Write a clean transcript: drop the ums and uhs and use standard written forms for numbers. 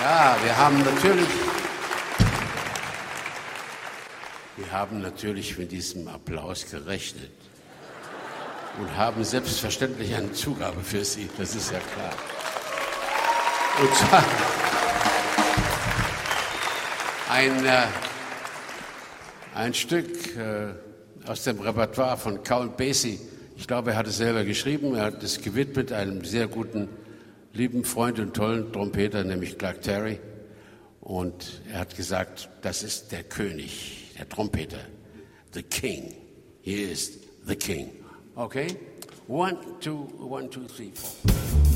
Ja, wir haben natürlich mit diesem Applaus gerechnet und haben selbstverständlich eine Zugabe für Sie, das ist ja klar. Und zwar ein Stück aus dem Repertoire von Count Basie. Ich glaube, er hat es selber geschrieben. Er hat es gewidmet einem sehr guten, lieben Freund und tollen Trompeter, nämlich Clark Terry. Und er hat gesagt, das ist der König, der Trompeter, the King. He is the King. Okay? 1, 2, 1, 2, 3, 4.